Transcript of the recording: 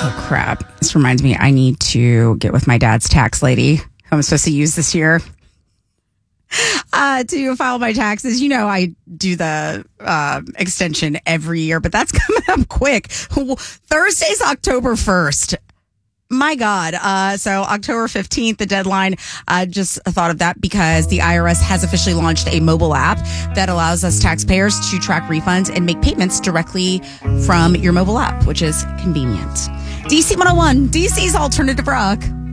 Oh, crap. This reminds me, I need to get with my dad's tax lady, who I'm supposed to use this year, to file my taxes. You know, I do the extension every year, but that's coming up quick. Thursday's October 1st. My God. So October 15th, the deadline. Just thought of that because the IRS has officially launched a mobile app that allows us taxpayers to track refunds and make payments directly from your mobile app, which is convenient. DC 101, DC's Alternative Rock.